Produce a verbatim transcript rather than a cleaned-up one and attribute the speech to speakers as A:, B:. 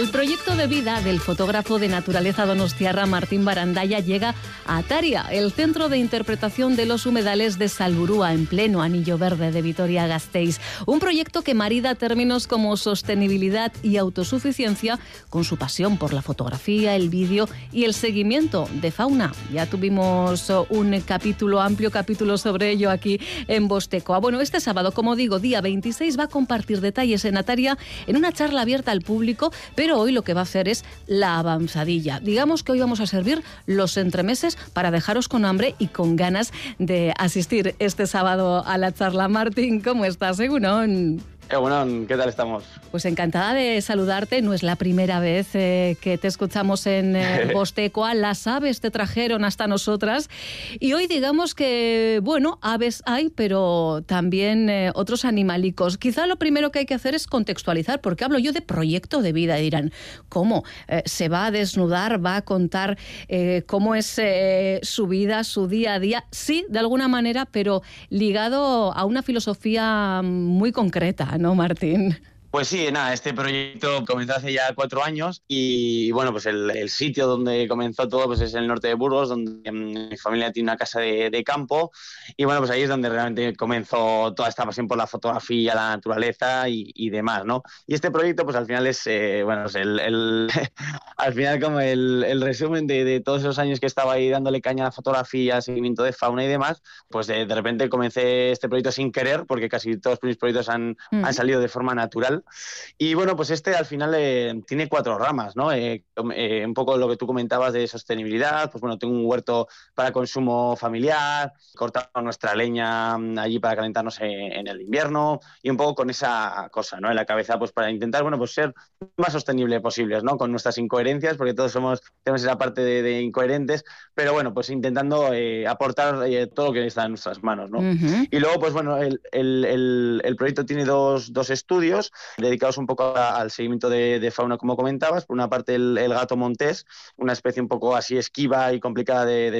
A: El proyecto de vida del fotógrafo de naturaleza donostiarra Martín Barandalla llega a Ataria, el centro de interpretación de los humedales de Salburua, en pleno anillo verde de Vitoria-Gasteiz. Un proyecto que marida términos como sostenibilidad y autosuficiencia con su pasión por la fotografía, el vídeo y el seguimiento de fauna. Ya tuvimos un capítulo, amplio capítulo sobre ello aquí en Vostecoa. Bueno, este sábado, como digo, día veintiséis, va a compartir detalles en Ataria en una charla abierta al público, pero hoy lo que va a hacer es la avanzadilla. Digamos que hoy vamos a servir los entremeses para dejaros con hambre y con ganas de asistir este sábado a la charla. Martín, ¿cómo estás? Egunon.
B: Egunon, ¿qué tal estamos?
A: Pues encantada de saludarte. No es la primera vez eh, que te escuchamos en eh, Vostecoa. Las aves te trajeron hasta nosotras. Y hoy digamos que, bueno, aves hay, pero también eh, otros animalicos. Quizá lo primero que hay que hacer es contextualizar, porque hablo yo de proyecto de vida. Y dirán, ¿cómo? Eh, ¿Se va a desnudar? ¿Va a contar eh, cómo es eh, su vida, su día a día? Sí, de alguna manera, pero ligado a una filosofía muy concreta, ¿no, Martín?
B: Pues sí, nada, este proyecto comenzó hace ya cuatro años y bueno, pues el, el sitio donde comenzó todo pues es el norte de Burgos, donde um, mi familia tiene una casa de, de campo y bueno, pues ahí es donde realmente comenzó toda esta pasión por la fotografía, la naturaleza y, y demás, ¿no? Y este proyecto pues al final es, eh, bueno, es el, el al final como el, el resumen de, de todos esos años que estaba ahí dándole caña a la fotografía, seguimiento de fauna y demás, pues de, de repente comencé este proyecto sin querer, porque casi todos mis proyectos han, mm. han salido de forma natural. Y bueno, pues este al final eh, tiene cuatro ramas, ¿no? Eh, eh, un poco lo que tú comentabas de sostenibilidad, pues bueno, tengo un huerto para consumo familiar, cortamos nuestra leña allí para calentarnos en, en el invierno y un poco con esa cosa, ¿no? En la cabeza, pues para intentar, bueno, pues ser más sostenible posibles, ¿no? Con nuestras incoherencias, porque todos somos, tenemos esa parte de, de incoherentes, pero bueno, pues intentando eh, aportar eh, todo lo que está en nuestras manos, ¿no? Uh-huh. Y luego, pues bueno, el, el, el, el proyecto tiene dos, dos estudios dedicados un poco a, al seguimiento de, de fauna, como comentabas. Por una parte, el, el gato montés, una especie un poco así esquiva y complicada de, de